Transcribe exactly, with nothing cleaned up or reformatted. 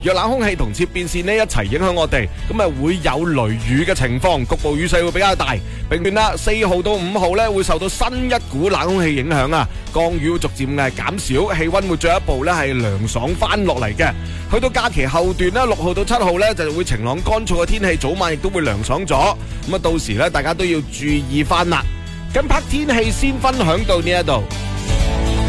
若冷空氣同切變線呢一齊影響我哋，咁啊會有雷雨嘅情況，局部雨勢會比較大。並斷啦，四號到五號呢會受到新一股冷空氣影響啊，降雨會逐漸係減少，氣溫會進一步呢係涼爽翻落嚟嘅。去到假期後段呢，六號到七號呢就會晴朗乾燥嘅天氣，早晚亦都會涼爽咗。咁啊到時呢，大家都要注意翻啦。今 part 天氣先分享到呢一度。